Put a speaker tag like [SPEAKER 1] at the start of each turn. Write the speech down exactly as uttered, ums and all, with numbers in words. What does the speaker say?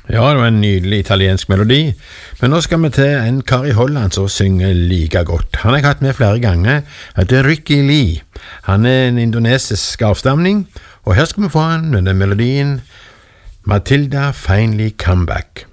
[SPEAKER 1] Ja, det var en nydelig italiensk melodi, men nå skal vi til en kar i Holland som synger like godt. Han har jeg hatt med flere ganger, det er Ricky Lee. Han er en indonesisk avstamning, og her skal vi få han med den melodien Matilda Finally Come Back.